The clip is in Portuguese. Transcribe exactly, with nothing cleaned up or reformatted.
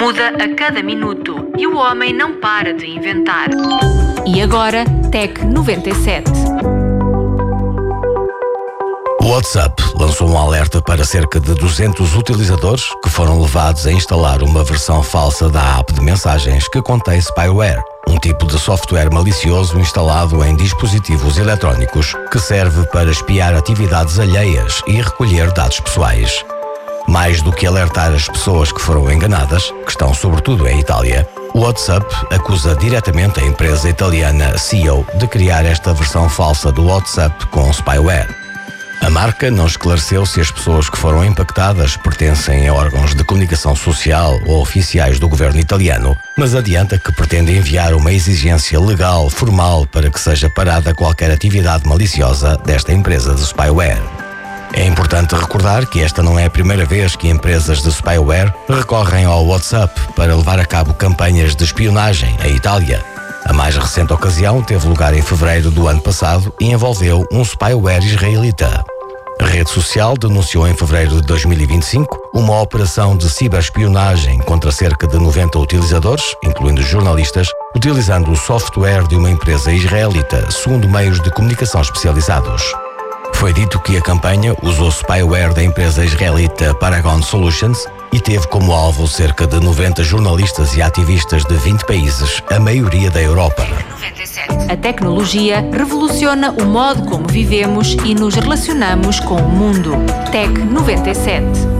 muda a cada minuto e o homem não para de inventar. E agora, Tec noventa e sete. O WhatsApp lançou um alerta para cerca de duzentos utilizadores que foram levados a instalar uma versão falsa da app de mensagens que contém spyware, um tipo de software malicioso instalado em dispositivos eletrónicos que serve para espiar atividades alheias e recolher dados pessoais. Mais do que alertar as pessoas que foram enganadas, que estão sobretudo em Itália, o WhatsApp acusa diretamente a empresa italiana Sio de criar esta versão falsa do WhatsApp com spyware. A marca não esclareceu se as pessoas que foram impactadas pertencem a órgãos de comunicação social ou oficiais do governo italiano, mas adianta que pretende enviar uma exigência legal formal para que seja parada qualquer atividade maliciosa desta empresa de spyware. É importante recordar que esta não é a primeira vez que empresas de spyware recorrem ao WhatsApp para levar a cabo campanhas de espionagem em Itália. A mais recente ocasião teve lugar em fevereiro do ano passado e envolveu um spyware israelita. A rede social denunciou em fevereiro de dois mil e vinte e cinco uma operação de ciberespionagem contra cerca de noventa utilizadores, incluindo jornalistas, utilizando o software de uma empresa israelita, segundo meios de comunicação especializados. Foi dito que a campanha usou spyware da empresa israelita Paragon Solutions e teve como alvo cerca de noventa jornalistas e ativistas de vinte países, a maioria da Europa. A tecnologia revoluciona o modo como vivemos e nos relacionamos com o mundo. Tec noventa e sete.